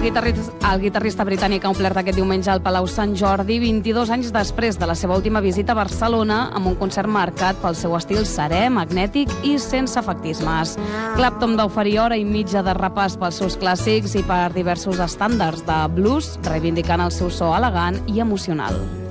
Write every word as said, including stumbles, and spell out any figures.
El guitarrista, el guitarrista britànic ha omplert aquest diumenge al Palau Sant Jordi vint-i-dos anys després de la seva última visita a Barcelona, amb un concert marcat pel seu estil serè, magnètic i sense efectismes. Clapton va oferir hora i mitja de repàs pels seus clàssics i per diversos estàndards de blues, reivindicant el seu so elegant i emocional.